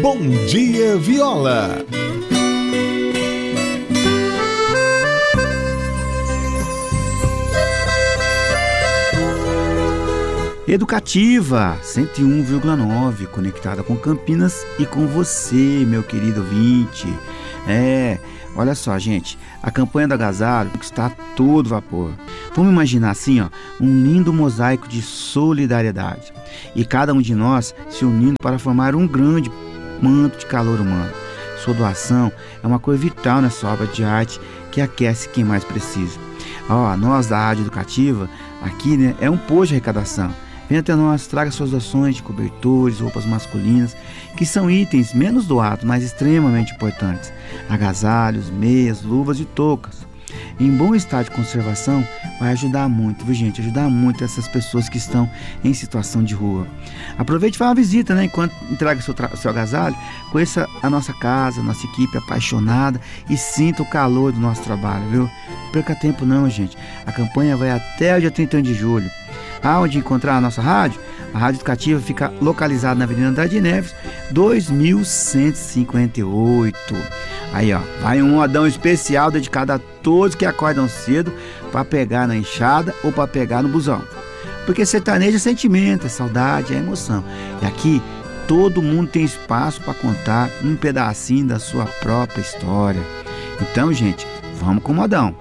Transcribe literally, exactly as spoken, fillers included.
Bom Dia Viola. Educativa cento e um vírgula nove, conectada com Campinas e com você, meu querido ouvinte. É, olha só, gente, a campanha do agasalho está a todo vapor. Vamos imaginar assim, ó, um lindo mosaico de solidariedade e cada um de nós se unindo para formar um grande manto de calor humano. Sua doação é uma coisa vital nessa obra de arte que aquece quem mais precisa. Ó, nós da Rádio Educativa, aqui, né, é um posto de arrecadação. Venha até nós, traga suas doações de cobertores, roupas masculinas, que são itens menos doados, mas extremamente importantes. Agasalhos, meias, luvas e toucas. Em bom estado de conservação, vai ajudar muito, viu, gente? Ajudar muito essas pessoas que estão em situação de rua. Aproveite e faça uma visita, né? Enquanto entrega seu, tra- seu agasalho, conheça a nossa casa, a nossa equipe apaixonada e sinta o calor do nosso trabalho, viu? Não perca tempo não, gente. A campanha vai até o dia trinta e um de julho. Aonde encontrar a nossa rádio? A Rádio Educativa fica localizada na Avenida Andrade de Neves, dois mil cento e cinquenta e oito. Aí, ó, vai um modão especial dedicado a todos que acordam cedo para pegar na enxada ou para pegar no busão. Porque sertanejo é sentimento, é saudade, é emoção. E aqui todo mundo tem espaço para contar um pedacinho da sua própria história. Então, gente, vamos com o modão.